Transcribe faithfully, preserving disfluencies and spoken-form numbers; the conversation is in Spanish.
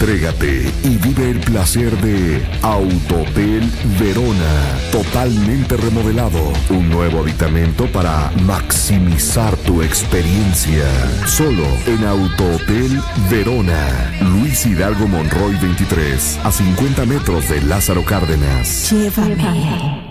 Entrégate y vive el placer de Autohotel Verona. Totalmente remodelado. Un nuevo aditamento para maximizar tu experiencia. Solo en Autohotel Verona. Luis Hidalgo Monroy veintitrés, a cincuenta metros de Lázaro Cárdenas. Llévame.